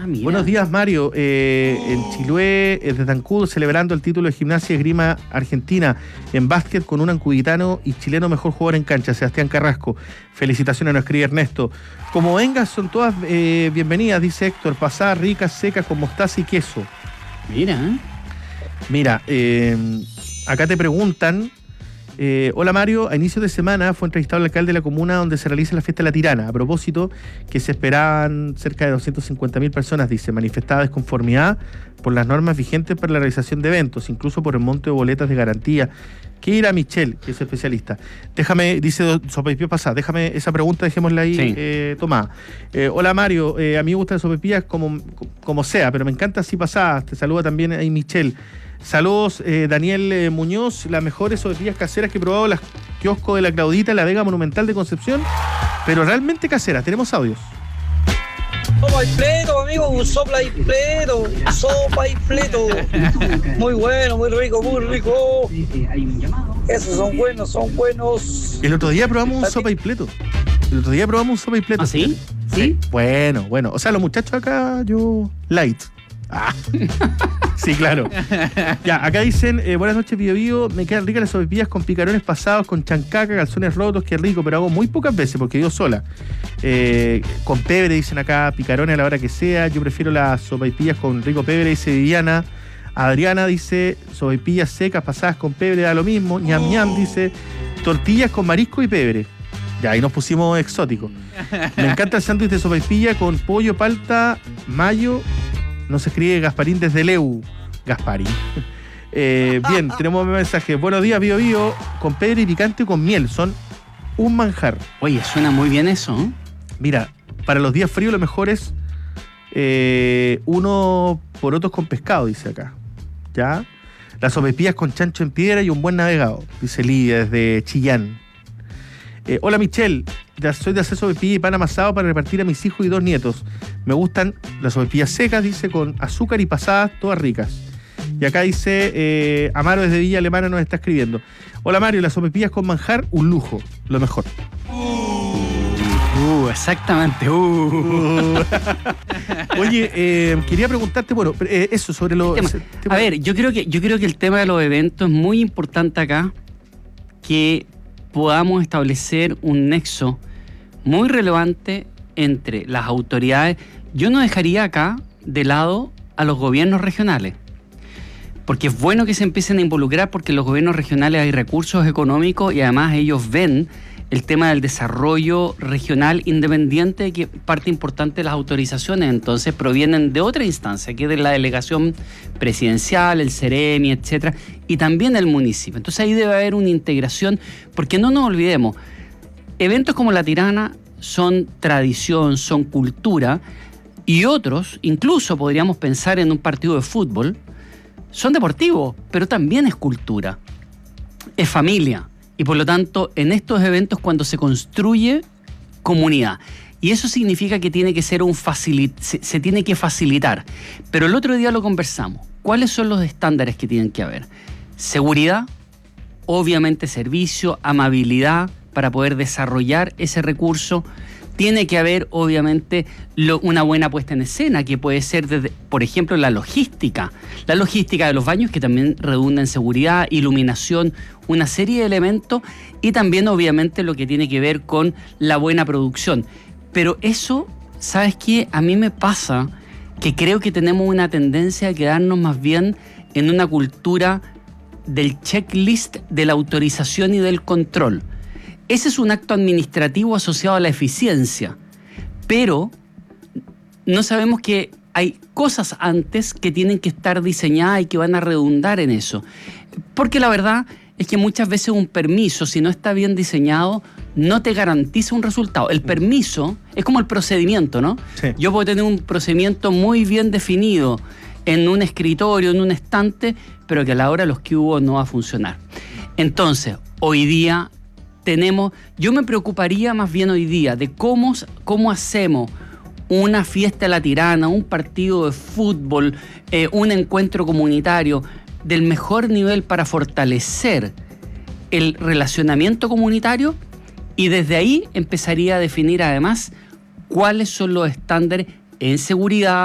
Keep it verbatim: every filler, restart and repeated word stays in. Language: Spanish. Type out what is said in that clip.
Ah, mira. Buenos días, Mario. Eh, oh. En Chiloé, desde Tancud, celebrando el título de Gimnasia y Esgrima Argentina en básquet con un ancuditano y chileno mejor jugador en cancha, Sebastián Carrasco. Felicitaciones, nos escribe Ernesto. Como vengas, son todas eh, bienvenidas, dice Héctor. Pasadas, ricas, secas, con mostaza y queso. Mira. Mira, eh, acá te preguntan... Eh, hola Mario, a inicios de semana fue entrevistado el alcalde de la comuna donde se realiza la fiesta de la Tirana. A propósito, que se esperaban cerca de doscientas cincuenta mil personas, dice, manifestada desconformidad por las normas vigentes para la realización de eventos, incluso por el monto de boletas de garantía. ¿Qué irá Michelle, que es especialista? Déjame, dice Sopaipilla Pasá, déjame esa pregunta, dejémosla ahí, sí. eh, tomada. Eh, hola Mario, eh, a mí me gusta la sopaipilla como, como sea, pero me encanta así pasada. Te saluda también ahí Michelle. Saludos, eh, Daniel eh, Muñoz, las mejores sopaipillas caseras que he probado, las kioscos de la Claudita, la Vega Monumental de Concepción, pero realmente caseras. Tenemos audios. Sopa y pleto, amigo, un sopla y pleto, sopa y pleto. Muy bueno, muy rico, muy rico. Esos son buenos, son buenos. El otro día probamos un sopa y pleto. El otro día probamos un sopa y pleto. ¿Ah, sí? Sí. Bueno, bueno. O sea, los muchachos acá, yo, light. Ah. Sí, claro. Ya, acá dicen, eh, buenas noches, Bio Bio. Me quedan ricas las sopaipillas con picarones pasados, con chancaca, calzones rotos, qué rico, pero hago muy pocas veces porque yo sola. Eh, con pebre, dicen acá, picarones a la hora que sea. Yo prefiero las sopaipillas con rico pebre, dice Viviana. Adriana dice, sopaipillas secas pasadas con pebre, da lo mismo. Ñam ñam dice, tortillas con marisco y pebre. Ya, ahí nos pusimos exóticos. Me encanta el sándwich de sopaipilla con pollo, palta, mayo. No se escribe Gasparín desde Leu. Gasparín. Eh, bien, tenemos un mensaje. Buenos días, Bio Bio. Con pebre y picante o con miel. Son un manjar. Oye, suena muy bien eso, ¿eh? Mira, para los días fríos lo mejor es eh, uno porotos con pescado, dice acá. ¿Ya? Las sopaipillas con chancho en piedra y un buen navegado, dice Lidia desde Chillán. Eh, hola Michelle, ya soy de hacer sopaipilla y pan amasado para repartir a mis hijos y dos nietos. Me gustan las sopaipillas secas, dice, con azúcar y pasadas, todas ricas. Y acá dice, eh, Amaro desde Villa Alemana nos está escribiendo. Hola Mario, las sopaipillas con manjar, un lujo, lo mejor. Uh, exactamente. Uh. Oye, eh, quería preguntarte, bueno, eh, eso sobre lo... Tema. Tema. A ver, yo creo que yo creo que el tema de los eventos es muy importante acá, que podamos establecer un nexo muy relevante entre las autoridades. Yo no dejaría acá de lado a los gobiernos regionales, porque es bueno que se empiecen a involucrar, porque en los gobiernos regionales hay recursos económicos y además ellos ven el tema del desarrollo regional independiente, que parte importante de las autorizaciones entonces provienen de otra instancia, que es de la delegación presidencial, el Ceremi, etcétera, y también del municipio. Entonces ahí debe haber una integración, porque no nos olvidemos, eventos como la Tirana son tradición, son cultura, y otros, incluso podríamos pensar en un partido de fútbol, son deportivos, pero también es cultura, es familia. Y por lo tanto, en estos eventos cuando se construye comunidad. Y eso significa que tiene que ser un facilit- se, se tiene que facilitar. Pero el otro día lo conversamos. ¿Cuáles son los estándares que tienen que haber? Seguridad, obviamente servicio, amabilidad para poder desarrollar ese recurso. Tiene que haber, obviamente, lo, una buena puesta en escena, que puede ser, desde, por ejemplo, la logística. La logística de los baños, que también redunda en seguridad, iluminación, una serie de elementos, y también, obviamente, lo que tiene que ver con la buena producción. Pero eso, ¿sabes qué? A mí me pasa que creo que tenemos una tendencia a quedarnos más bien en una cultura del checklist, de la autorización y del control. Ese es un acto administrativo asociado a la eficiencia, pero no sabemos que hay cosas antes que tienen que estar diseñadas y que van a redundar en eso. Porque la verdad es que muchas veces un permiso, si no está bien diseñado, no te garantiza un resultado. El permiso es como el procedimiento, ¿no? Sí. Yo puedo tener un procedimiento muy bien definido en un escritorio, en un estante, pero que a la hora de los que hubo no va a funcionar. Entonces, hoy día tenemos, yo me preocuparía más bien hoy día de cómo, cómo hacemos una fiesta a la Tirana, un partido de fútbol, eh, un encuentro comunitario del mejor nivel para fortalecer el relacionamiento comunitario, y desde ahí empezaría a definir además cuáles son los estándares en seguridad,